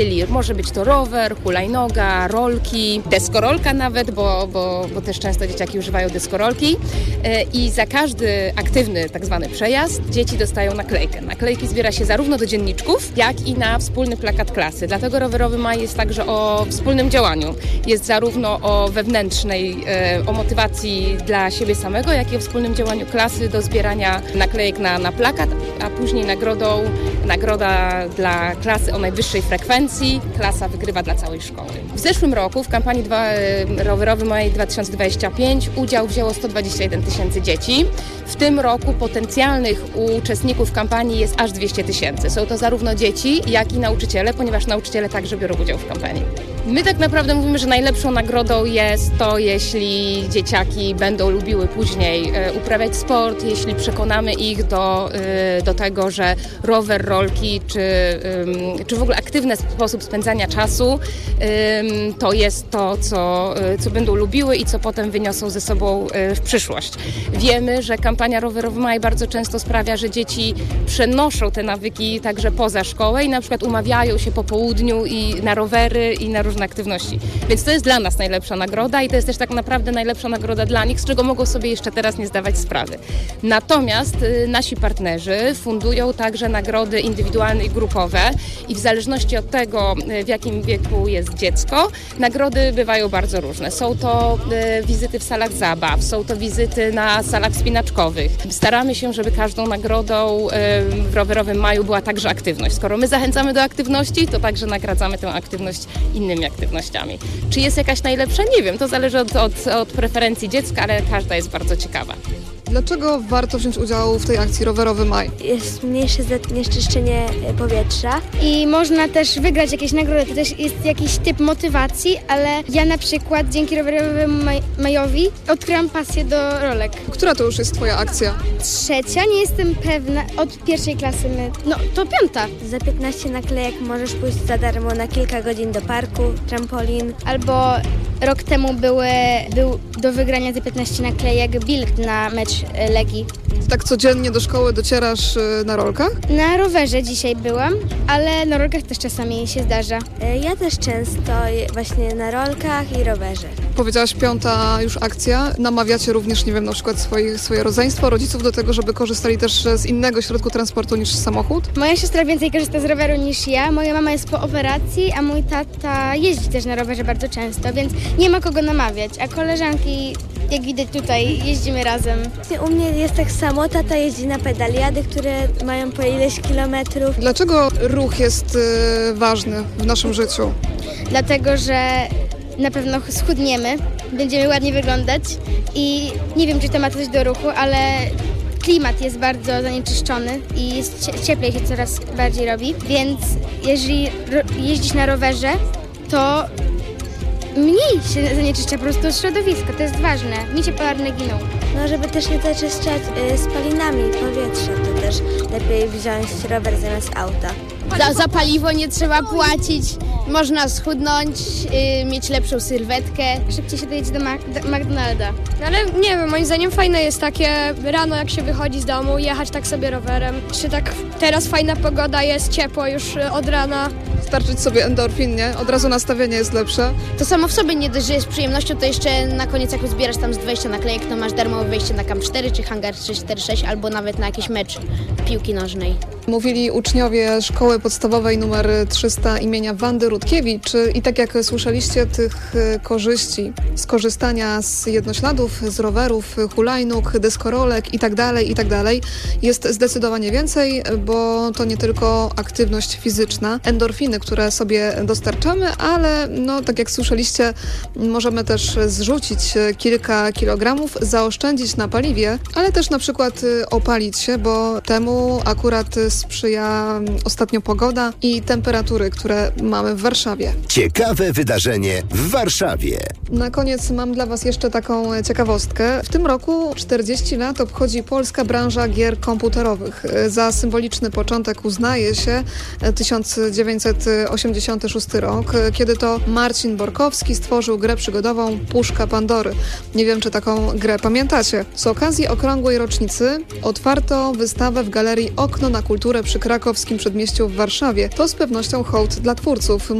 Może być to rower, hulajnoga, rolki, deskorolka nawet, bo też często dzieciaki używają deskorolki. I za każdy aktywny tak zwany przejazd dzieci dostają naklejkę. Naklejki zbiera się zarówno do dzienniczków, jak i na wspólny plakat klasy. Dlatego Rowerowy Maj jest także o wspólnym działaniu. Jest zarówno o wewnętrznej, o motywacji dla siebie samego, jak i o wspólnym działaniu klasy do zbierania naklejek na plakat, a później nagroda dla klasy o najwyższej frekwencji. Klasa wygrywa dla całej szkoły. W zeszłym roku w kampanii Rowerowy Maj 2025 udział wzięło 121 tysięcy dzieci. W tym roku potencjalnych uczestników kampanii jest aż 200 tysięcy. Są to zarówno dzieci, jak i nauczyciele, ponieważ nauczyciele także biorą udział w kampanii. My tak naprawdę mówimy, że najlepszą nagrodą jest to, jeśli dzieciaki będą lubiły później uprawiać sport, jeśli przekonamy ich do tego, że rower, rolki czy w ogóle aktywny sposób spędzania czasu to jest to, co będą lubiły i co potem wyniosą ze sobą w przyszłość. Wiemy, że kampania Rowerowy Maj bardzo często sprawia, że dzieci przenoszą te nawyki także poza szkołę i na przykład umawiają się po południu i na rowery i na różne aktywności. Więc to jest dla nas najlepsza nagroda i to jest też tak naprawdę najlepsza nagroda dla nich, z czego mogą sobie jeszcze teraz nie zdawać sprawy. Natomiast nasi partnerzy fundują także nagrody indywidualne i grupowe i w zależności od tego, w jakim wieku jest dziecko, nagrody bywają bardzo różne. Są to wizyty w salach zabaw, są to wizyty na salach wspinaczkowych. Staramy się, żeby każdą nagrodą w Rowerowym Maju była także aktywność. Skoro my zachęcamy do aktywności, to także nagradzamy tę aktywność innymi aktywnościami. Czy jest jakaś najlepsza? Nie wiem, to zależy od preferencji dziecka, ale każda jest bardzo ciekawa. Dlaczego warto wziąć udział w tej akcji Rowerowy Maj? Jest mniejsze zanieczyszczenie powietrza. I można też wygrać jakieś nagrody, to też jest jakiś typ motywacji, ale ja na przykład dzięki Rowerowemu Majowi odkryłam pasję do rolek. Która to już jest twoja akcja? 3, nie jestem pewna, od 1. klasy to 5. Za 15 naklejek możesz pójść za darmo na kilka godzin do parku, trampolin. Albo rok temu był do wygrania za 15 naklejek bilet na mecz Legii. Tak codziennie do szkoły docierasz na rolkach? Na rowerze dzisiaj byłam, ale na rolkach też czasami się zdarza. Ja też często właśnie na rolkach i rowerze. Powiedziałaś 5. już akcja. Namawiacie również, nie wiem, na przykład swoje rodzeństwo, rodziców do tego, żeby korzystali też z innego środku transportu niż samochód? Moja siostra więcej korzysta z roweru niż ja. Moja mama jest po operacji, a mój tata jeździ też na rowerze bardzo często, więc nie ma kogo namawiać. A koleżanki, jak widać tutaj, jeździmy razem. U mnie jest tak samo. Tata jeździ na pedaliady, które mają po ileś kilometrów. Dlaczego ruch jest ważny w naszym życiu? Dlatego, że na pewno schudniemy, będziemy ładnie wyglądać i nie wiem, czy to ma coś do ruchu, ale klimat jest bardzo zanieczyszczony i cieplej się coraz bardziej robi, więc jeżeli jeździsz na rowerze, to mniej się zanieczyszcza po prostu środowisko, to jest ważne. Micie polarne giną. No, żeby też nie zanieczyszczać spalinami powietrza, to też lepiej wziąć rower zamiast auta. Za paliwo nie trzeba płacić, można schudnąć, mieć lepszą sylwetkę. Szybciej się dojedzie do McDonalda. No ale nie wiem, moim zdaniem fajne jest takie rano, jak się wychodzi z domu, jechać tak sobie rowerem. Czy tak teraz fajna pogoda jest, ciepło już od rana. Starczyć sobie endorfin, nie? Od razu nastawienie jest lepsze. To samo w sobie nie dość, że jest przyjemnością, to jeszcze na koniec jak zbierasz tam z 20 naklejek, to masz darmowe wejście na Camp 4 czy Hangar 346 albo nawet na jakiś mecz piłki nożnej. Mówili uczniowie szkoły podstawowej nr 300 imienia Wandy Rutkiewicz i tak jak słyszeliście, tych korzyści z korzystania z jednośladów, z rowerów, hulajnóg, deskorolek i tak dalej jest zdecydowanie więcej, bo to nie tylko aktywność fizyczna, endorfiny, które sobie dostarczamy, ale tak jak słyszeliście, możemy też zrzucić kilka kilogramów, zaoszczędzić na paliwie, ale też na przykład opalić się, bo temu akurat sprzyja ostatnio pogoda i temperatury, które mamy w Warszawie. Ciekawe wydarzenie w Warszawie. Na koniec mam dla Was jeszcze taką ciekawostkę. W tym roku 40 lat obchodzi polska branża gier komputerowych. Za symboliczny początek uznaje się 1900 1986 rok, kiedy to Marcin Borkowski stworzył grę przygodową Puszka Pandory. Nie wiem, czy taką grę pamiętacie. Z okazji okrągłej rocznicy otwarto wystawę w Galerii Okno na Kulturę przy Krakowskim Przedmieściu w Warszawie. To z pewnością hołd dla twórców.